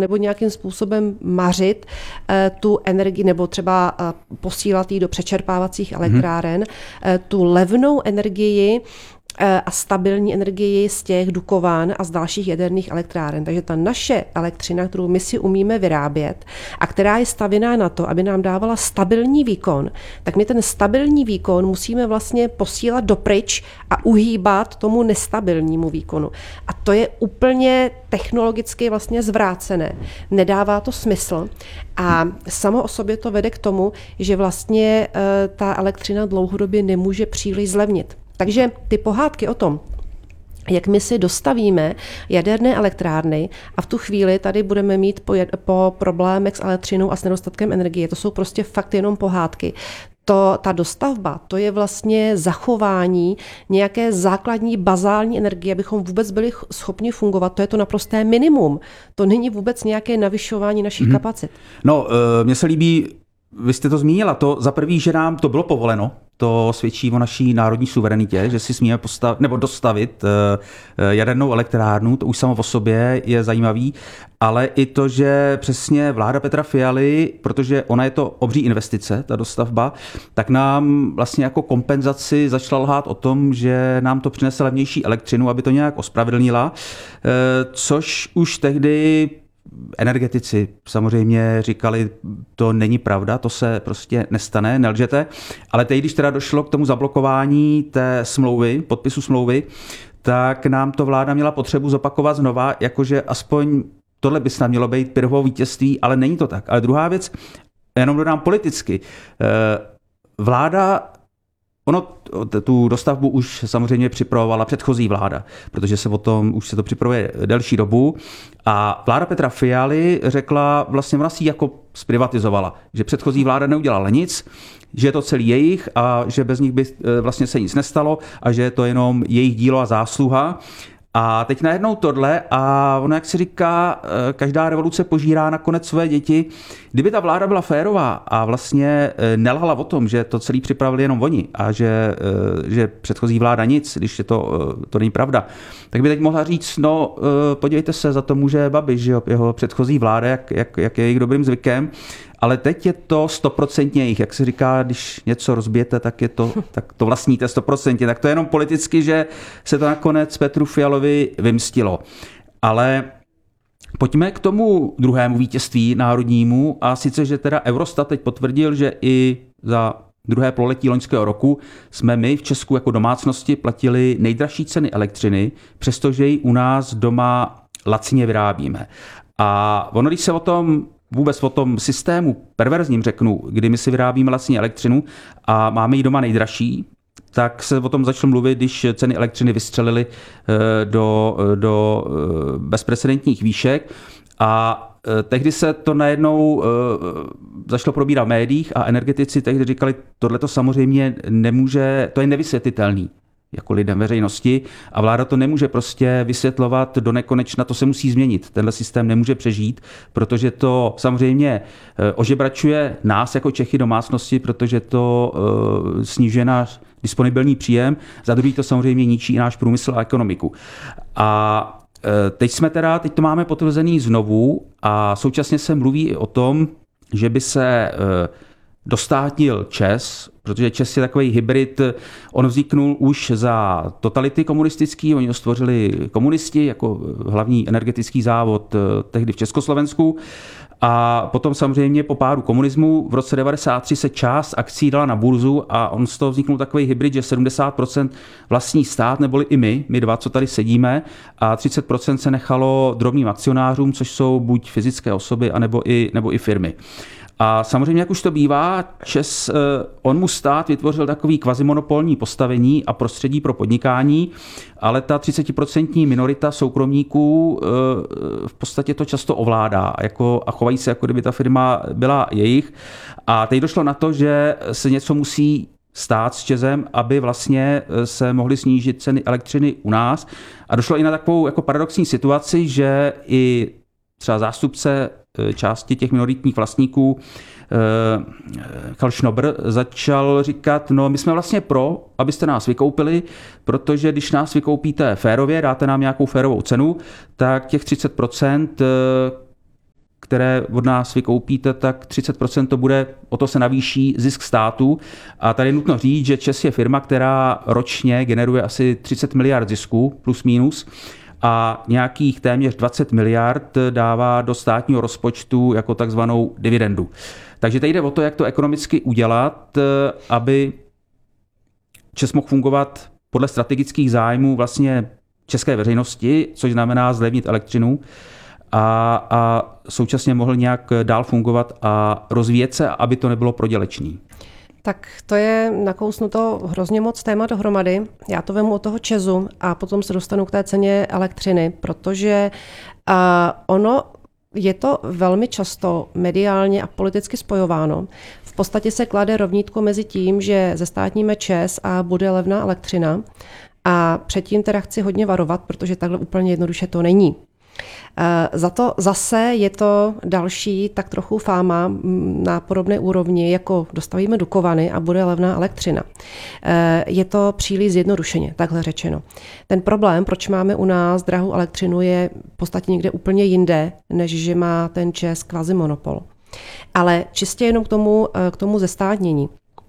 anebo nějakým způsobem mařit tu energii nebo třeba posílat ji do přečerpávacích elektráren, tu levnou energii a stabilní energii z těch Dukovan a z dalších jaderných elektráren. Takže ta naše elektřina, kterou my si umíme vyrábět a která je stavěná na to, aby nám dávala stabilní výkon, tak my ten stabilní výkon musíme vlastně posílat dopryč a uhýbat tomu nestabilnímu výkonu. A to je úplně technologicky vlastně zvrácené. Nedává to smysl a samo o sobě to vede k tomu, že vlastně ta elektřina dlouhodobě nemůže příliš zlevnit. Takže ty pohádky o tom, jak my si dostavíme jaderné elektrárny a v tu chvíli tady budeme mít po problémech s elektřinou a s nedostatkem energie, to jsou prostě fakt jenom pohádky. Ta dostavba, to je vlastně zachování nějaké základní bazální energie, abychom vůbec byli schopni fungovat. To je to naprosté minimum. To není vůbec nějaké navyšování našich kapacit. No, mně se líbí, vy jste to zmínila, to za prvý, že nám to bylo povoleno, to svědčí o naší národní suverenitě, že si smíme dostavit jadernou elektrárnu, to už samo o sobě je zajímavý, ale i to, že přesně vláda Petra Fialy, protože ona je to obří investice, ta dostavba, tak nám vlastně jako kompenzaci začala lhát o tom, že nám to přinese levnější elektřinu, aby to nějak ospravedlnila, což už tehdy energetici samozřejmě říkali, to není pravda, to se prostě nestane, nelžete. Ale teď, když teda došlo k tomu zablokování té smlouvy, podpisu smlouvy, tak nám to vláda měla potřebu zopakovat znova, jakože aspoň tohle by snad mělo být Pyrrhovo vítězství, ale není to tak. Ale druhá věc, jenom dodám politicky, vláda tu dostavbu už samozřejmě připravovala předchozí vláda, protože se už se to připravuje delší dobu a vláda Petra Fialy řekla, vlastně ona si jako zprivatizovala, že předchozí vláda neudělala nic, že je to celý jejich a že bez nich by vlastně se nic nestalo a že je to jenom jejich dílo a zásluha. A teď najednou tohle a ono, jak se říká, každá revoluce požírá nakonec své děti. Kdyby ta vláda byla férová a vlastně nelhala o tom, že to celý připravili jenom oni a že předchozí vláda nic, když je to není pravda, tak by teď mohla říct, no podívejte se, za to může Babiš, že jeho předchozí vláda, jak je jejich dobrým zvykem, ale teď je to 100% jejich. Jak se říká, když něco rozbijete, tak to vlastníte 100%. Tak to je jenom politicky, že se to nakonec Petru Fialovi vymstilo. Ale pojďme k tomu druhému vítězství národnímu a sice, že teda Eurostat teď potvrdil, že i za druhé pololetí loňského roku jsme my v Česku jako domácnosti platili nejdražší ceny elektřiny, přestože ji u nás doma lacině vyrábíme. A ono, když se vůbec o tom systému perverzním řeknu, kdy my si vyrábíme lacině elektřinu a máme ji doma nejdražší, tak se o tom začalo mluvit, když ceny elektřiny vystřelily do bezprecedentních výšek a tehdy se to najednou začalo probírat v médiích a energetici tehdy říkali, tohle to samozřejmě nemůže, to je nevysvětlitelný jako lidem veřejnosti a vláda to nemůže prostě vysvětlovat do nekonečna, to se musí změnit. Tenhle systém nemůže přežít, protože to samozřejmě ožebračuje nás jako Čechy domácnosti, protože to snižuje náš disponibilní příjem, za druhý to samozřejmě ničí i náš průmysl a ekonomiku. A teď to máme potvrzený znovu a současně se mluví i o tom, že by se dostátnil ČEZ, protože ČEZ je takový hybrid, on vzniknul už za totality komunistický, oni ho stvořili komunisti jako hlavní energetický závod tehdy v Československu a potom samozřejmě po pádu komunismu v roce 1993 se část akcí dala na burzu a on z toho vzniknul takový hybrid, že 70% vlastní stát, neboli i my dva, co tady sedíme, a 30% se nechalo drobným akcionářům, což jsou buď fyzické osoby, nebo i firmy. A samozřejmě, jak už to bývá, ČEZ, on mu stát vytvořil takový kvazimonopolní postavení a prostředí pro podnikání, ale ta 30% minorita soukromníků v podstatě to často ovládá a chovají se, jako kdyby ta firma byla jejich. A teď došlo na to, že se něco musí stát s ČEZem, aby vlastně se mohly snížit ceny elektřiny u nás. A došlo i na takovou jako paradoxní situaci, že i třeba zástupce části těch minoritních vlastníků Karl Schnobr začal říkat, no my jsme vlastně pro, abyste nás vykoupili, protože když nás vykoupíte férově, dáte nám nějakou férovou cenu, tak těch 30% které od nás vykoupíte, tak 30% to bude, o to se navýší zisk státu. A tady je nutno říct, že ČEZ je firma, která ročně generuje asi 30 miliard zisku, plus minus, a nějakých téměř 20 miliard dává do státního rozpočtu jako takzvanou dividendu. Takže tady jde o to, jak to ekonomicky udělat, aby ČEZ mohl fungovat podle strategických zájmů vlastně české veřejnosti, což znamená zlevnit elektřinu a současně mohl nějak dál fungovat a rozvíjet se, aby to nebylo prodělečný. Tak to je nakousnuto hrozně moc témat dohromady. Já to vemu od toho ČEZu a potom se dostanu k té ceně elektřiny, protože ono je to velmi často mediálně a politicky spojováno. V podstatě se klade rovnítko mezi tím, že zestátníme ČEZ a bude levná elektřina. A předtím teda chci hodně varovat, protože takhle úplně jednoduše to není. Za to zase je to další tak trochu fáma na podobné úrovni, jako dostavíme Dukovany a bude levná elektřina. Je to příliš zjednodušeně, takhle řečeno. Ten problém, proč máme u nás drahou elektřinu, je v podstatě někde úplně jinde, než že má ten ČEZ kvazimonopol. Ale čistě jenom k tomu zestátnění.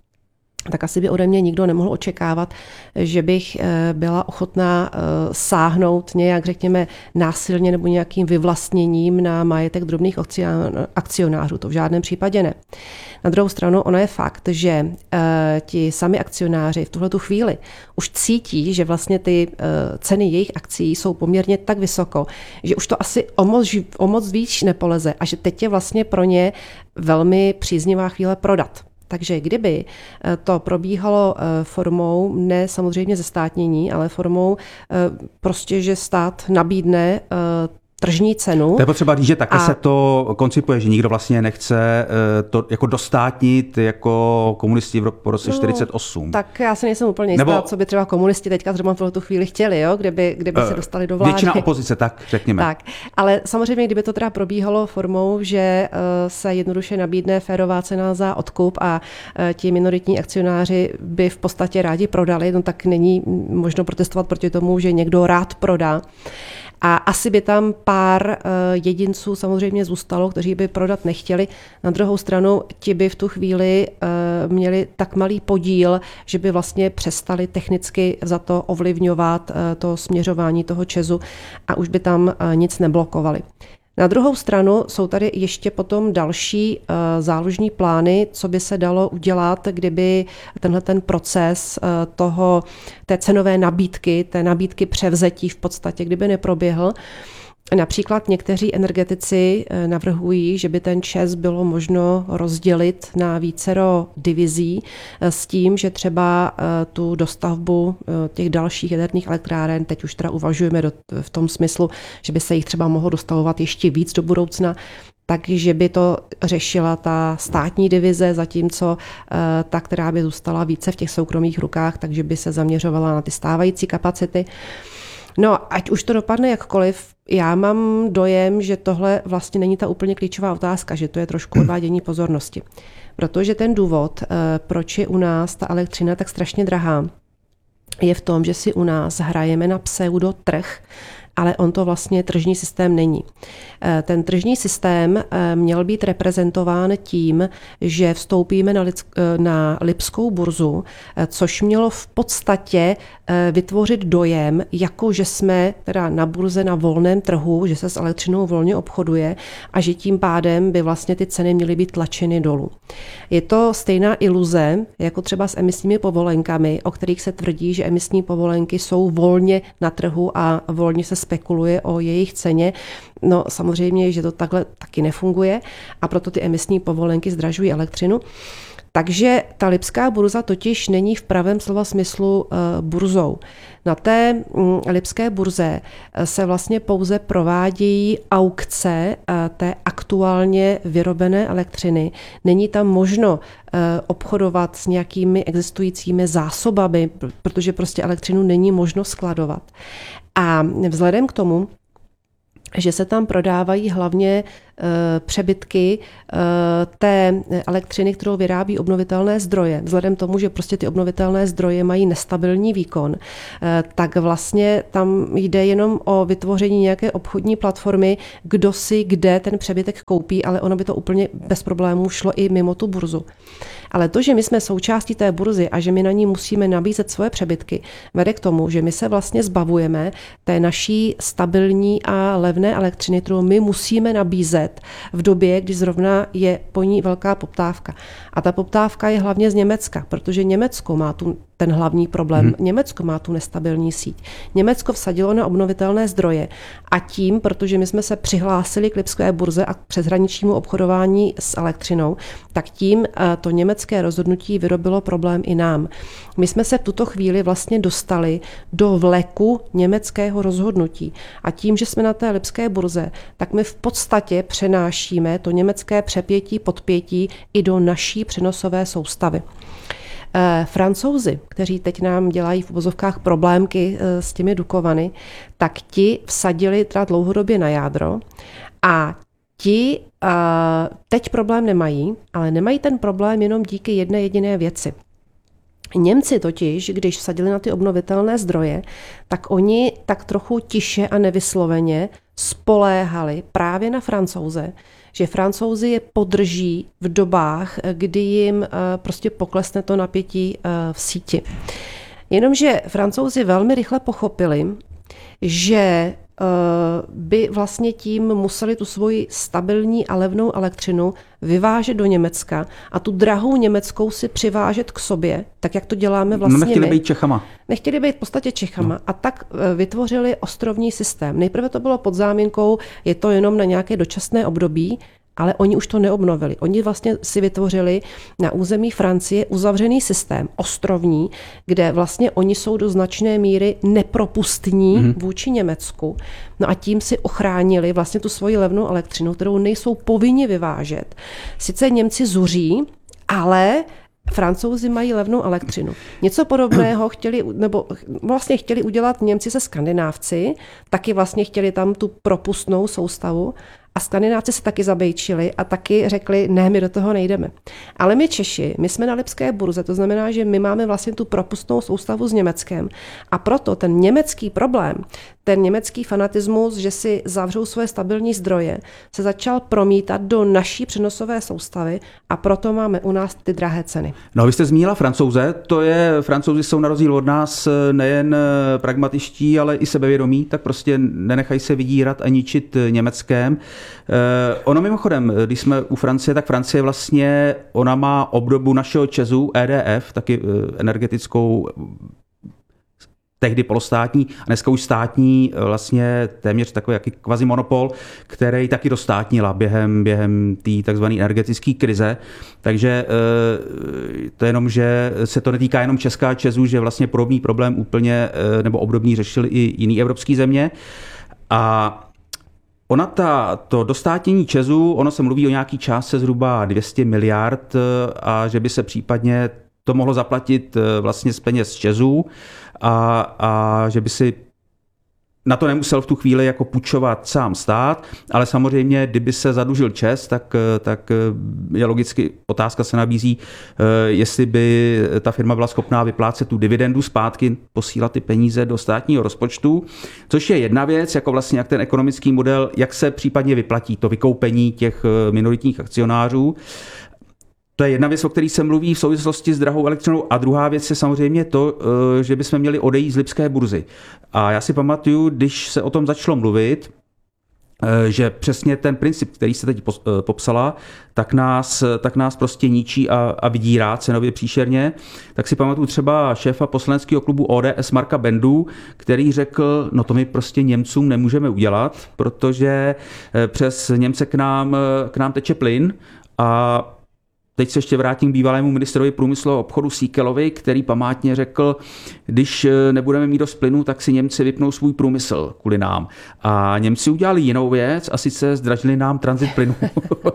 Tak asi by ode mě nikdo nemohl očekávat, že bych byla ochotná sáhnout nějak, řekněme, násilně nebo nějakým vyvlastněním na majetek drobných akcionářů. To v žádném případě ne. Na druhou stranu, ono je fakt, že ti sami akcionáři v tuhletu chvíli už cítí, že vlastně ty ceny jejich akcií jsou poměrně tak vysoko, že už to asi o moc víc nepoleze a že teď je vlastně pro ně velmi příznivá chvíle prodat. Takže kdyby to probíhalo formou, ne samozřejmě zestátnění, ale formou prostě, že stát nabídne tržní cenu. To je potřeba říct, že také se to koncipuje, že nikdo vlastně nechce to jako dostátnit jako komunisti po roce 48. Tak já si nejsem úplně jistá, co by třeba komunisti teďka zrovna v tu chvíli chtěli, jo? Kdyby se dostali do vlády. Většina opozice, tak řekněme. Tak, ale samozřejmě, kdyby to teda probíhalo formou, že se jednoduše nabídne férová cena za odkup a ti minoritní akcionáři by v podstatě rádi prodali, no tak není možno protestovat proti tomu, že někdo rád prodá. A asi by tam pár jedinců samozřejmě zůstalo, kteří by prodat nechtěli. Na druhou stranu ti by v tu chvíli měli tak malý podíl, že by vlastně přestali technicky za to ovlivňovat to směřování toho ČEZu a už by tam nic neblokovali. Na druhou stranu jsou tady ještě potom další záložní plány, co by se dalo udělat, kdyby ten proces té cenové nabídky, té nabídky převzetí v podstatě, kdyby neproběhl. Například někteří energetici navrhují, že by ten ČEZ bylo možno rozdělit na vícero divizí s tím, že třeba tu dostavbu těch dalších jaderných elektráren, teď už teda uvažujeme v tom smyslu, že by se jich třeba mohlo dostavovat ještě víc do budoucna, takže by to řešila ta státní divize, zatímco ta, která by zůstala více v těch soukromých rukách, takže by se zaměřovala na ty stávající kapacity. No, ať už to dopadne jakkoliv, já mám dojem, že tohle vlastně není ta úplně klíčová otázka, že to je trošku odvádění pozornosti. Protože ten důvod, proč je u nás ta elektřina tak strašně drahá, je v tom, že si u nás hrajeme na pseudotrh, ale on to vlastně tržní systém není. Ten tržní systém měl být reprezentován tím, že vstoupíme na Lipskou burzu, což mělo v podstatě vytvořit dojem, jako že jsme teda na burze na volném trhu, že se s elektřinou volně obchoduje a že tím pádem by vlastně ty ceny měly být tlačeny dolů. Je to stejná iluze, jako třeba s emisními povolenkami, o kterých se tvrdí, že emisní povolenky jsou volně na trhu a volně se spekuluje o jejich ceně. No samozřejmě, že to takhle taky nefunguje a proto ty emisní povolenky zdražují elektřinu. Takže ta Lipská burza totiž není v pravém slova smyslu burzou. Na té Lipské burze se vlastně pouze provádějí aukce té aktuálně vyrobené elektřiny. Není tam možno obchodovat s nějakými existujícími zásobami, protože prostě elektřinu není možno skladovat. A vzhledem k tomu, že se tam prodávají hlavně přebytky té elektřiny, kterou vyrábí obnovitelné zdroje, vzhledem k tomu, že prostě ty obnovitelné zdroje mají nestabilní výkon, tak vlastně tam jde jenom o vytvoření nějaké obchodní platformy, kdo si kde ten přebytek koupí, ale ono by to úplně bez problémů šlo i mimo tu burzu. Ale to, že my jsme součástí té burzy a že my na ní musíme nabízet svoje přebytky, vede k tomu, že my se vlastně zbavujeme té naší stabilní a levné elektřiny, kterou my musíme nabízet v době, kdy zrovna je po ní velká poptávka. A ta poptávka je hlavně z Německa, protože Německo má ten hlavní problém. Německo má tu nestabilní síť. Německo vsadilo na obnovitelné zdroje a tím, protože my jsme se přihlásili k lipské burze a k přeshraničnímu obchodování s elektřinou, tak tím to německé rozhodnutí vyrobilo problém i nám. My jsme se v tuto chvíli vlastně dostali do vleku německého rozhodnutí a tím, že jsme na té lipské burze, tak my v podstatě přenášíme to německé přepětí, podpětí i do naší přenosové soustavy. Francouzi, kteří teď nám dělají v uvozovkách problémky s těmi Dukovany, tak ti vsadili teda dlouhodobě na jádro a ti teď problém nemají, ale nemají ten problém jenom díky jedné jediné věci. Němci totiž, když vsadili na ty obnovitelné zdroje, tak oni tak trochu tiše a nevysloveně spoléhali právě na Francouze, že Francouzi je podrží v dobách, kdy jim prostě poklesne to napětí v síti. Jenomže Francouzi velmi rychle pochopili, že by vlastně tím museli tu svoji stabilní a levnou elektřinu vyvážet do Německa a tu drahou německou si přivážet k sobě, tak jak to děláme vlastně my. Nechtěli být Čechama. Nechtěli být v podstatě Čechama a tak vytvořili ostrovní systém. Nejprve to bylo pod záminkou, je to jenom na nějaké dočasné období, ale oni už to neobnovili. Oni vlastně si vytvořili na území Francie uzavřený systém, ostrovní, kde vlastně oni jsou do značné míry nepropustní vůči Německu. No a tím si ochránili vlastně tu svoji levnou elektřinu, kterou nejsou povinni vyvážet. Sice Němci zuří, ale Francouzi mají levnou elektřinu. Něco podobného chtěli udělat Němci se Skandinávci, taky vlastně chtěli tam tu propustnou soustavu a Skandinávci se taky zabejčili a taky řekli, ne, my do toho nejdeme. Ale my Češi, my jsme na lipské burze, to znamená, že my máme vlastně tu propustnou soustavu s Německem a proto ten německý problém, ten německý fanatismus, že si zavřou svoje stabilní zdroje, se začal promítat do naší přenosové soustavy a proto máme u nás ty drahé ceny. No, vy jste zmínila Francouze, Francouzi jsou na rozdíl od nás nejen pragmatičtí, ale i sebevědomí, tak prostě nenechají se vydírat a ničit Německem. Ono mimochodem, když jsme u Francie, tak Francie vlastně, ona má obdobu našeho ČEZu, EDF, taky energetickou, tehdy polostátní, a dneska už státní, vlastně téměř takový jaký kvazimonopol, který taky dostátnila během té takzvané energetické krize. Takže to je jenom, že se to netýká jenom Česka a ČEZu, že vlastně podobný problém úplně nebo obdobný řešili i jiný evropské země. A to dostátnění ČEZu, ono se mluví o nějaký částce zhruba 200 miliard a že by se případně to mohlo zaplatit vlastně z peněz ČEZu a že by si na to nemusel v tu chvíli jako půjčovat sám stát, ale samozřejmě, kdyby se zadlužil ČEZ, tak je logicky otázka se nabízí, jestli by ta firma byla schopná vyplácet tu dividendu zpátky, posílat ty peníze do státního rozpočtu, což je jedna věc, jako vlastně jak ten ekonomický model, jak se případně vyplatí to vykoupení těch minoritních akcionářů. To je jedna věc, o které se mluví v souvislosti s drahou elektřinou. A druhá věc je samozřejmě to, že bychom měli odejít z lipské burzy. A já si pamatuju, když se o tom začalo mluvit, že přesně ten princip, který jste teď popsala, tak nás prostě ničí a vydírá cenově příšerně. Tak si pamatuju třeba šéfa poslaneckého klubu ODS Marka Bendu, který řekl, no to my prostě Němcům nemůžeme udělat, protože přes Němce k nám teče plyn a teď se ještě vrátím k bývalému ministrovi průmyslu a obchodu Síkelovi, který památně řekl, když nebudeme mít dost plynu, tak si Němci vypnou svůj průmysl kvůli nám. A Němci udělali jinou věc a sice zdražili nám tranzit plynu.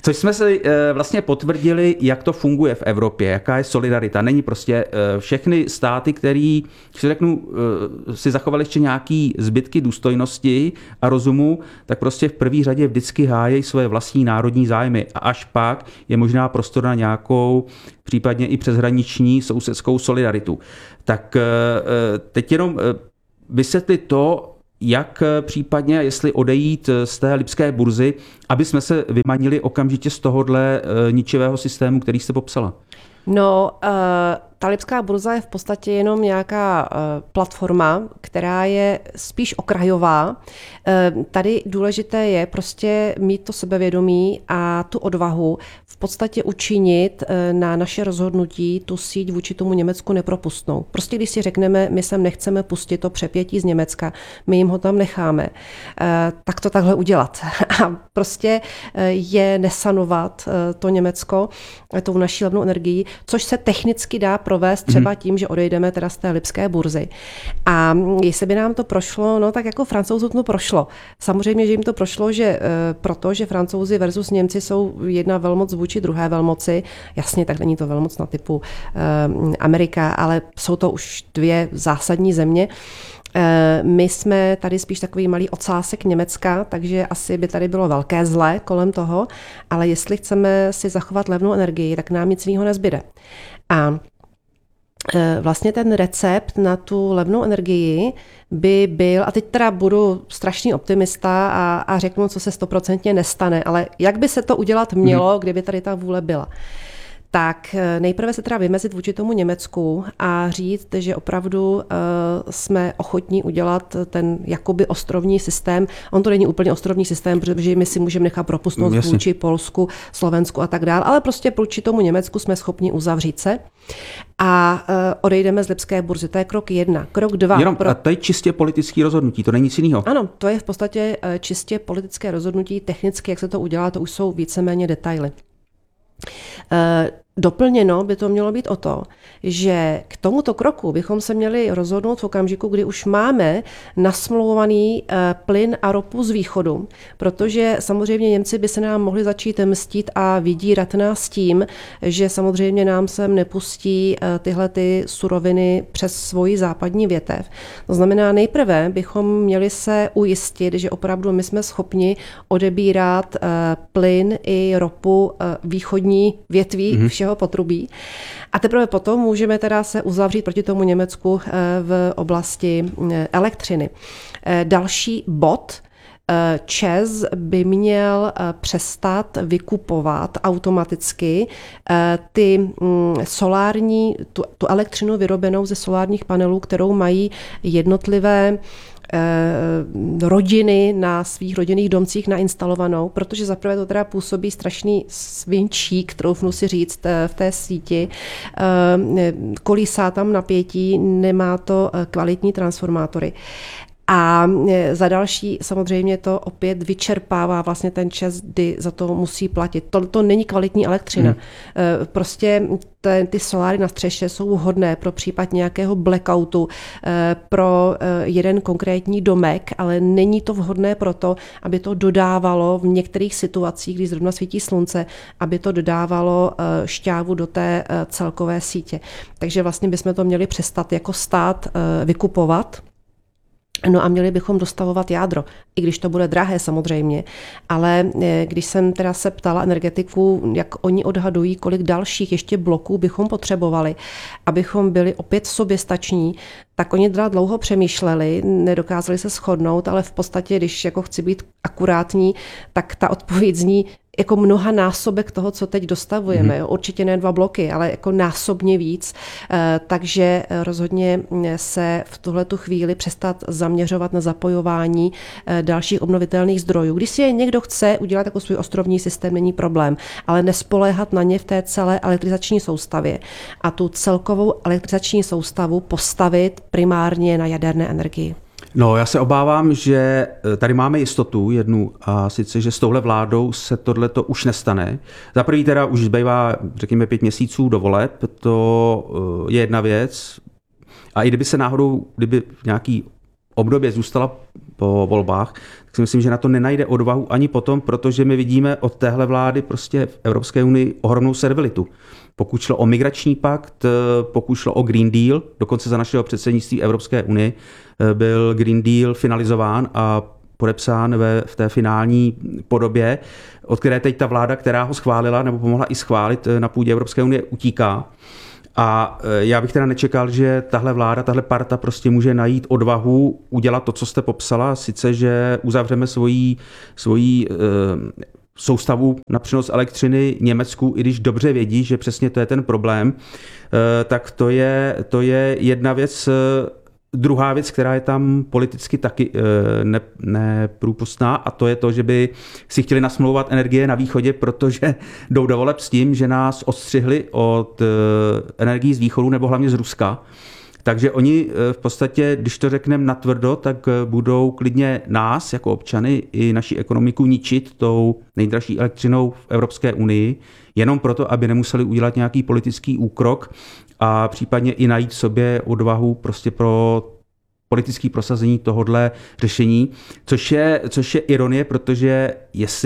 Což jsme si vlastně potvrdili, jak to funguje v Evropě, jaká je solidarita. Není prostě všechny státy, které, si řeknu, si zachovali ještě nějaký zbytky důstojnosti a rozumu, tak prostě v první řadě vždycky hájejí svoje vlastní národní zájmy. A až pak je možná prostor na nějakou, případně i přeshraniční sousedskou solidaritu. Tak teď jenom vysvětlit to, jak případně, jestli odejít z té lipské burzy, aby jsme se vymanili okamžitě z tohohle ničivého systému, který jste popsala. No, ta lipská burza je v podstatě jenom nějaká platforma, která je spíš okrajová. Tady důležité je prostě mít to sebevědomí a tu odvahu v podstatě učinit na naše rozhodnutí tu síť vůči tomu Německu nepropustnou. Prostě když si řekneme, my sem nechceme pustit to přepětí z Německa, my jim ho tam necháme, tak to takhle udělat. A prostě je nesanovat to Německo tou naší levnou energií, což se technicky dá provést třeba tím, že odejdeme teda z té lipské burzy. A jestli by nám to prošlo, no tak jako Francouzům to prošlo. Samozřejmě, že jim to prošlo, že protože Francouzi versus Němci jsou jedna velmoc vůči druhé velmoci. Jasně, tak není to velmoc na typu Amerika, ale jsou to už dvě zásadní země. My jsme tady spíš takový malý ocásek Německa, takže asi by tady bylo velké zlé kolem toho, ale jestli chceme si zachovat levnou energii, tak nám nic jiného nezbyde. A vlastně ten recept na tu levnou energii by byl, a teď teda budu strašný optimista a řeknu, co se 100% nestane, ale jak by se to udělat mělo, kdyby tady ta vůle byla. Tak nejprve se teda vymezit vůči tomu Německu a říct, že opravdu jsme ochotní udělat ten jakoby ostrovní systém. On to není úplně ostrovní systém, protože my si můžeme nechat propustnout vůči Polsku, Slovensku a tak dále, ale prostě vůči tomu Německu jsme schopni uzavřít se a odejdeme z lipské burzy. To je krok 1. Krok 2. Jenom, a to je čistě politické rozhodnutí, to není nic jiného. Ano, to je v podstatě čistě politické rozhodnutí. Technicky, jak se to udělá, to už jsou víceméně detaily. Doplněno by to mělo být o to, že k tomuto kroku bychom se měli rozhodnout v okamžiku, kdy už máme nasmlouvaný plyn a ropu z východu, protože samozřejmě Němci by se nám mohli začít mstít a vydírat nás tím, že samozřejmě nám sem nepustí tyhle ty suroviny přes svoji západní větev. To znamená, nejprve bychom měli se ujistit, že opravdu my jsme schopni odebírat plyn i ropu východní větví všeho potrubí. A teprve potom můžeme teda se uzavřít proti tomu Německu v oblasti elektřiny. Další bod. ČEZ by měl přestat vykupovat automaticky ty solární, tu elektřinu vyrobenou ze solárních panelů, kterou mají jednotlivé rodiny na svých rodinných domcích nainstalovanou, protože zaprvé to teda působí strašný svinčík, troufnu si říct, v té síti. Kolísá tam napětí, nemá to kvalitní transformátory. A za další samozřejmě to opět vyčerpává vlastně ten čas, kdy za to musí platit. To není kvalitní elektřina. Prostě ty soláry na střeše jsou vhodné pro případ nějakého blackoutu pro jeden konkrétní domek, ale není to vhodné pro to, aby to dodávalo v některých situacích, kdy zrovna svítí slunce, aby to dodávalo šťávu do té celkové sítě. Takže vlastně bychom to měli přestat jako stát vykupovat. No a měli bychom dostavovat jádro, i když to bude drahé samozřejmě, ale když jsem teda se ptala energetiků, jak oni odhadují, kolik dalších ještě bloků bychom potřebovali, abychom byli opět soběstační, tak oni teda dlouho přemýšleli, nedokázali se shodnout, ale v podstatě, když jako chci být akurátní, tak ta odpověď zní jako mnohanásobek toho, co teď dostavujeme. Určitě ne 2 bloky, ale jako násobně víc. Takže rozhodně se v tuhletu chvíli přestat zaměřovat na zapojování dalších obnovitelných zdrojů. Když si je někdo chce udělat jako svůj ostrovní systém, není problém, ale nespoléhat na ně v té celé elektrizační soustavě a tu celkovou elektrizační soustavu postavit primárně na jaderné energii. No, já se obávám, že tady máme jistotu jednu, a sice, že s touhle vládou se tohleto už nestane. Za první teda už zbývá, řekněme, 5 měsíců do voleb, to je jedna věc. A i kdyby se náhodou, kdyby v nějaký období zůstala po volbách, tak si myslím, že na to nenajde odvahu ani potom, protože my vidíme od téhle vlády prostě v Evropské unii ohromnou servilitu. Pokud šlo o migrační pakt, pokud šlo o Green Deal, dokonce za našeho předsednictví Evropské unie byl Green Deal finalizován a podepsán v té finální podobě, od které teď ta vláda, která ho schválila nebo pomohla i schválit na půdě Evropské unie, utíká. A já bych teda nečekal, že tahle vláda, tahle parta prostě může najít odvahu udělat to, co jste popsala, sice, že uzavřeme svoji soustavu na přenos elektřiny Německu, i když dobře vědí, že přesně to je ten problém, tak to je jedna věc. Druhá věc, která je tam politicky taky neprůpustná, a to je to, že by si chtěli nasmlouvat energie na východě, protože jdou do voleb s tím, že nás odstřihli od energií z východu nebo hlavně z Ruska. Takže oni v podstatě, když to řekneme natvrdo, tak budou klidně nás jako občany i naši ekonomiku ničit tou nejdražší elektřinou v Evropské unii, jenom proto, aby nemuseli udělat nějaký politický úkrok a případně i najít sobě odvahu prostě pro politické prosazení tohodle řešení, což je ironie, protože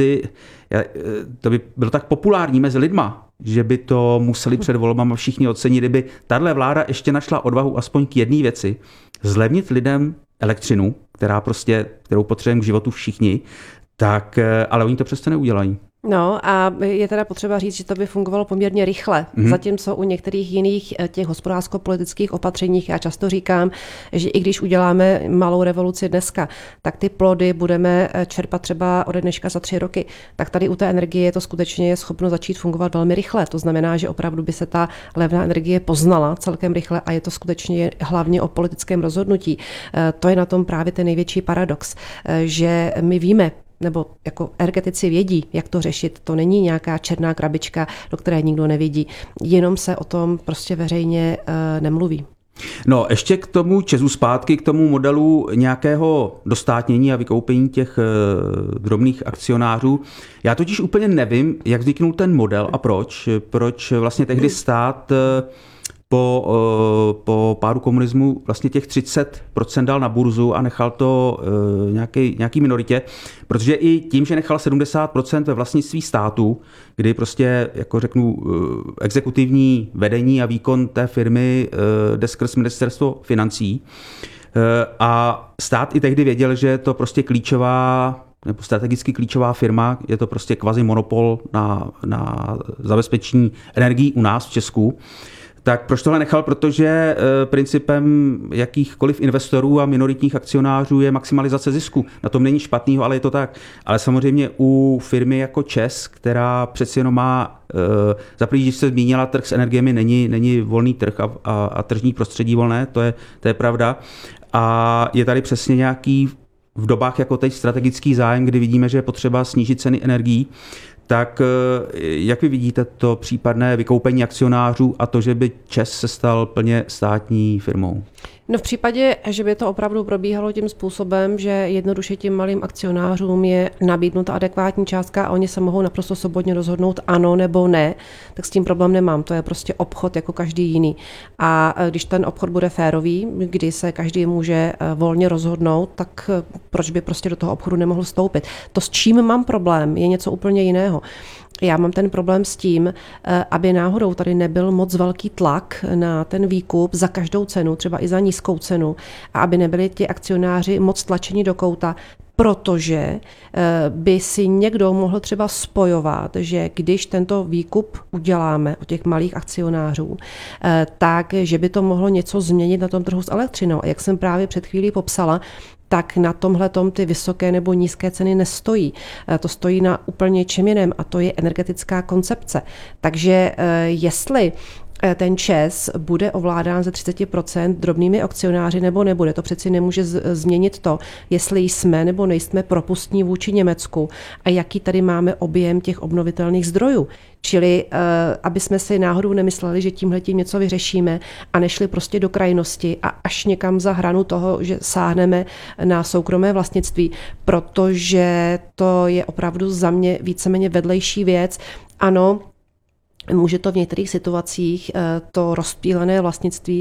to by bylo tak populární mezi lidma, že by to museli před volbami všichni ocenit, kdyby tahle vláda ještě našla odvahu aspoň k jedné věci, zlevnit lidem elektřinu, kterou potřebujeme k životu všichni, tak, ale oni to přesto neudělají. No a je teda potřeba říct, že to by fungovalo poměrně rychle. Zatímco u některých jiných těch hospodářsko-politických opatřeních já často říkám, že i když uděláme malou revoluci dneska, tak ty plody budeme čerpat třeba ode dneška za 3 roky. Tak tady u té energie to skutečně je schopno začít fungovat velmi rychle. To znamená, že opravdu by se ta levná energie poznala celkem rychle a je to skutečně hlavně o politickém rozhodnutí. To je na tom právě ten největší paradox, že my víme, nebo jako energetici vědí, jak to řešit. To není nějaká černá krabička, do které nikdo nevidí. Jenom se o tom prostě veřejně nemluví. No, ještě k tomu ČEZu zpátky, k tomu modelu nějakého dostátnění a vykoupení těch drobných akcionářů. Já totiž úplně nevím, jak vzniknul ten model a proč. Proč vlastně tehdy stát po pádu komunismu vlastně těch 30% dal na burzu a nechal to nějaký minoritě, protože i tím, že nechal 70% ve vlastnictví státu, kdy prostě, jako řeknu, exekutivní vedení a výkon té firmy jde skrz ministerstvo financí, a stát i tehdy věděl, že je to prostě klíčová nebo strategicky klíčová firma, je to prostě kvazi monopol na zabezpečení energií u nás v Česku. Tak proč tohle nechal? Protože principem jakýchkoliv investorů a minoritních akcionářů je maximalizace zisku. Na tom není špatného, ale je to tak. Ale samozřejmě u firmy jako ČEZ, která přeci jenom má, zaprvé, když se zmínila, trh s energiemi není volný trh a tržní prostředí volné, to je pravda. A je tady přesně nějaký v dobách jako teď strategický zájem, kdy vidíme, že je potřeba snížit ceny energií. Tak jak vy vidíte to případné vykoupení akcionářů a to, že by ČEZ se stal plně státní firmou? No v případě, že by to opravdu probíhalo tím způsobem, že jednoduše tím malým akcionářům je nabídnuta adekvátní částka a oni se mohou naprosto svobodně rozhodnout ano nebo ne, tak s tím problém nemám. To je prostě obchod jako každý jiný. A když ten obchod bude férový, kdy se každý může volně rozhodnout, tak proč by prostě do toho obchodu nemohl vstoupit? To, s čím mám problém, je něco úplně jiného. Já mám ten problém s tím, aby náhodou tady nebyl moc velký tlak na ten výkup za každou cenu, třeba i za nízkou cenu, a aby nebyli ti akcionáři moc tlačeni do kouta, protože by si někdo mohl třeba spojovat, že když tento výkup uděláme od těch malých akcionářů, tak že by to mohlo něco změnit na tom trhu s elektřinou. A jak jsem právě před chvílí popsala, tak na tomhletom ty vysoké nebo nízké ceny nestojí. To stojí na úplně čem jiném a to je energetická koncepce. Takže jestli ten ČEZ bude ovládán ze 30% drobnými akcionáři nebo nebude. To přeci nemůže změnit to, jestli jsme nebo nejsme propustní vůči Německu a jaký tady máme objem těch obnovitelných zdrojů. Čili aby jsme si náhodou nemysleli, že tímhletím něco vyřešíme a nešli prostě do krajnosti a až někam za hranu toho, že sáhneme na soukromé vlastnictví, protože to je opravdu za mě víceméně vedlejší věc. Ano, Může to v některých situacích to rozptýlené vlastnictví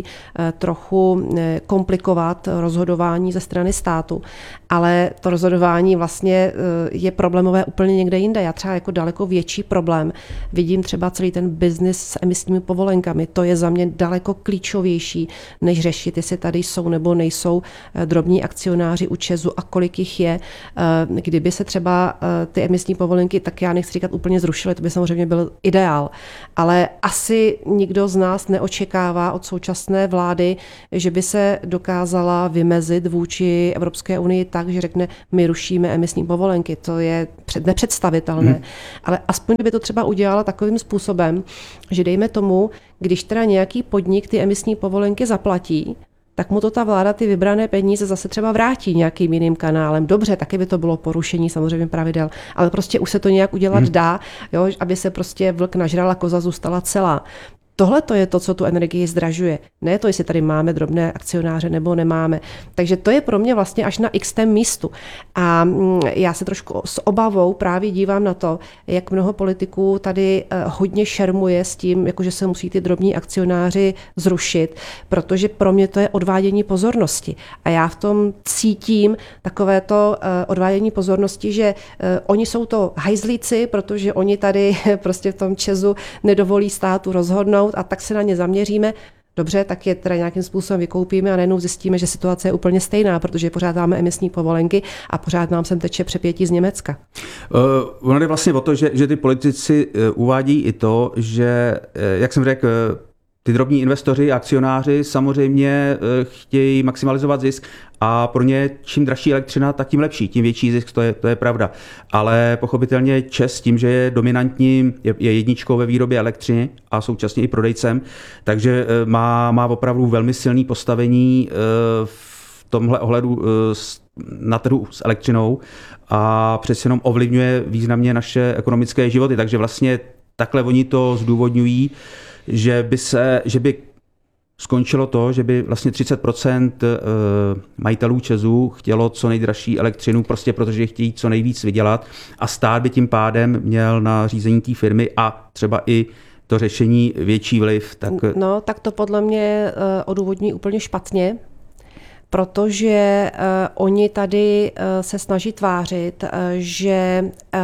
trochu komplikovat rozhodování ze strany státu, ale to rozhodování vlastně je problémové úplně někde jinde. Já třeba jako daleko větší problém vidím třeba celý ten biznis s emisními povolenkami. To je za mě daleko klíčovější, než řešit, jestli tady jsou nebo nejsou drobní akcionáři u ČEZu a kolik jich je. Kdyby se třeba ty emisní povolenky, tak já nechci říkat úplně zrušily, to by samozřejmě byl ideál. Ale asi nikdo z nás neočekává od současné vlády, že by se dokázala vymezit vůči Evropské unii tak, že řekne, my rušíme emisní povolenky. To je nepředstavitelné. Ale aspoň by to třeba udělala takovým způsobem, že dejme tomu, když teda nějaký podnik ty emisní povolenky zaplatí, tak mu to ta vláda ty vybrané peníze zase třeba vrátí nějakým jiným kanálem. Dobře, taky by to bylo porušení samozřejmě pravidel, ale prostě už se to nějak udělat dá, jo, aby se prostě vlk nažral a koza zůstala celá. Tohle to je to, co tu energii zdražuje. Ne to, jestli tady máme drobné akcionáře nebo nemáme. Takže to je pro mě vlastně až na xtém místu. A já se trošku s obavou právě dívám na to, jak mnoho politiků tady hodně šermuje s tím, jakože se musí ty drobní akcionáři zrušit, protože pro mě to je odvádění pozornosti. A já v tom cítím takovéto odvádění pozornosti, že oni jsou to hajzlíci, protože oni tady prostě v tom ČEZu nedovolí státu rozhodnout, a tak se na ně zaměříme. Dobře, tak je teda nějakým způsobem vykoupíme a najednou zjistíme, že situace je úplně stejná, protože pořád máme emisní povolenky a pořád nám sem teče přepětí z Německa. Ono jde vlastně o to, že ty politici uvádí i to, že, jak jsem řekl, ty drobní investoři, akcionáři samozřejmě chtějí maximalizovat zisk a pro ně čím dražší elektřina, tak tím lepší, tím větší zisk, to je pravda. Ale pochopitelně ČEZ tím, že je dominantním, je jedničkou ve výrobě elektřiny a současně i prodejcem, takže má opravdu velmi silné postavení v tomhle ohledu na trhu s elektřinou a přece jenom ovlivňuje významně naše ekonomické životy. Takže vlastně takhle oni to zdůvodňují, že by skončilo to, že by vlastně 30% majitelů ČEZu chtělo co nejdražší elektřinu, prostě protože chtějí co nejvíc vydělat a stát by tím pádem měl na řízení té firmy a třeba i to řešení větší vliv. Tak to podle mě odůvodní úplně špatně, protože oni tady se snaží tvářit, že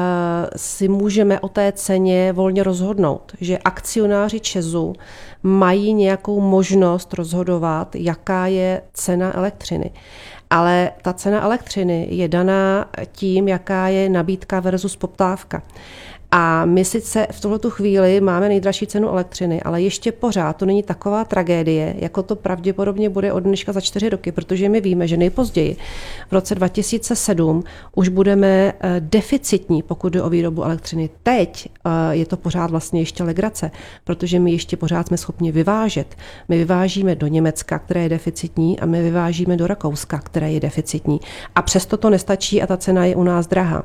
si můžeme o té ceně volně rozhodnout, že akcionáři ČEZu mají nějakou možnost rozhodovat, jaká je cena elektřiny. Ale ta cena elektřiny je daná tím, jaká je nabídka versus poptávka. A my sice v tuhletu chvíli máme nejdražší cenu elektřiny, ale ještě pořád to není taková tragédie, jako to pravděpodobně bude od dneška za 4 roky, protože my víme, že nejpozději v roce 2007 už budeme deficitní, pokud jde o výrobu elektřiny. Teď je to pořád vlastně ještě legrace, protože my ještě pořád jsme schopni vyvážet. My vyvážíme do Německa, které je deficitní, a my vyvážíme do Rakouska, které je deficitní. A přesto to nestačí a ta cena je u nás drahá.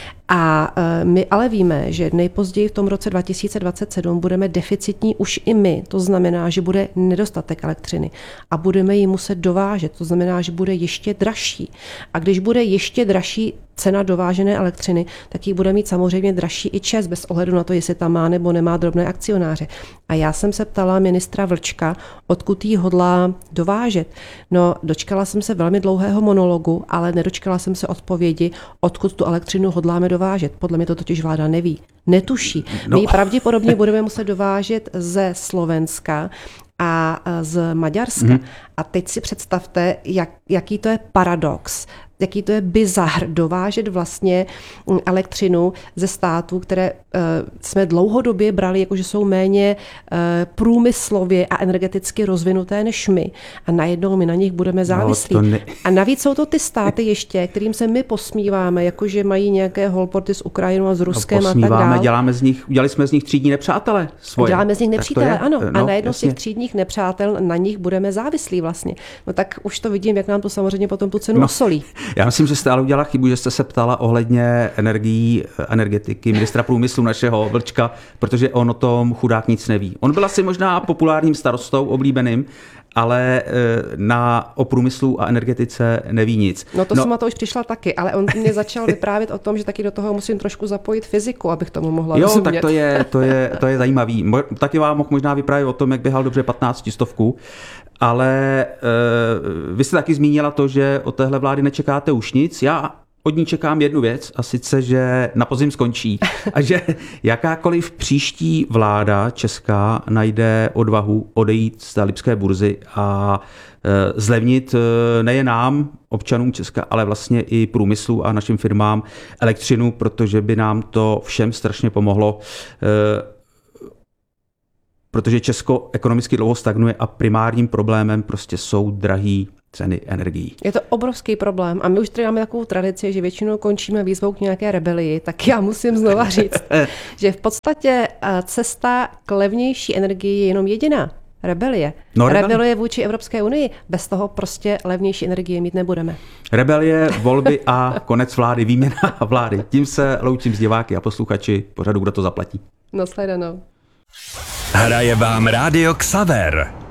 A my ale víme, že nejpozději v tom roce 2027 budeme deficitní už i my. To znamená, že bude nedostatek elektřiny a budeme ji muset dovážet. To znamená, že bude ještě dražší. A když bude ještě dražší cena dovážené elektřiny, tak ji bude mít samozřejmě dražší i ČEZ, bez ohledu na to, jestli tam má nebo nemá drobné akcionáře. A já jsem se ptala ministra Vlčka, odkud ji hodlá dovážet. No, dočkala jsem se velmi dlouhého monologu, ale nedočkala jsem se odpovědi, odkud tu elektřinu hodláme dovážet. Podle mě to totiž vláda neví. Netuší. My ji pravděpodobně budeme muset dovážet ze Slovenska a z Maďarska. A teď si představte, jaký to je paradox, jaký to je bizar dovážet vlastně elektřinu ze států, které jsme dlouhodobě brali, jakože jsou méně průmyslově a energeticky rozvinuté než my. A najednou my na nich budeme závislí. A navíc jsou to ty státy ještě, kterým se my posmíváme, jakože mají nějaké holporty s Ukrajinou a s Ruskem a tak dále. Udělali jsme z nich třídní nepřátele svoje. Děláme z nich nepřítele, ano. A najednou z těch třídních nepřátel na nich budeme závislí vlastně. No tak už to vidím, jak nám to samozřejmě potom tu cenu osolí. Já myslím, že jste ale udělala chybu, že jste se ptala ohledně energetiky ministra průmyslu našeho Vlčka, protože on o tom chudák nic neví. On byl asi možná populárním starostou, oblíbeným, ale o průmyslu a energetice neví nic. No to jsem na to už přišla taky, ale on mě začal vyprávět o tom, že taky do toho musím trošku zapojit fyziku, abych tomu mohla rozumět. Tak to je zajímavý. Taky vám mohl možná vyprávět o tom, jak běhal dobře 15 stovku, ale vy jste taky zmínila to, že od téhle vlády nečekáte už nic. Já od ní čekám jednu věc, a sice, že na podzim skončí a že jakákoliv příští vláda česká najde odvahu odejít z té lipské burzy a zlevnit nejen nám, občanům Česka, ale vlastně i průmyslu a našim firmám elektřinu, protože by nám to všem strašně pomohlo, protože Česko ekonomicky dlouho stagnuje a primárním problémem prostě jsou drahý ceny energií. Je to obrovský problém a my už tady máme takovou tradici, že většinou končíme výzvou k nějaké rebelii, tak já musím znova říct, že v podstatě cesta k levnější energii je jenom jediná. Rebelie. Rebelie vůči Evropské unii. Bez toho prostě levnější energie mít nebudeme. Rebelie, volby a konec vlády, výměna vlády. Tím se loučím s diváky a posluchači pořadu Kdo to zaplatí. Nashledanou. Hraje vám Rádio Xaver.